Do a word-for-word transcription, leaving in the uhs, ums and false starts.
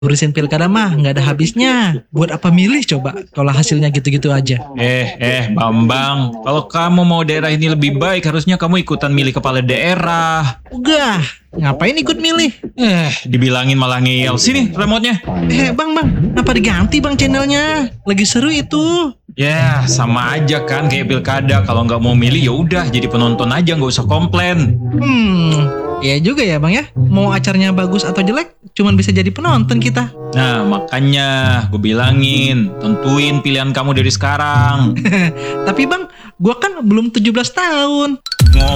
Urusin pilkada mah nggak ada habisnya. Buat apa milih coba kalau hasilnya gitu-gitu aja. Eh, eh, Bambang, kalau kamu mau daerah ini lebih baik, harusnya kamu ikutan milih kepala daerah. Udah, ngapain ikut milih? Eh, dibilangin malah ngeyel. Sini remote-nya. Eh bang bang, kenapa diganti bang channelnya? Lagi seru itu. Ya, sama aja kan kayak pilkada. Kalau nggak mau milih ya udah jadi penonton aja, nggak usah komplain. Hmm, ya juga ya bang ya. Mau acaranya bagus atau jelek, cuman bisa jadi penonton kita. Nah, makanya gue bilangin, tentuin pilihan kamu dari sekarang. Tapi bang, gua kan belum tujuh belas tahun.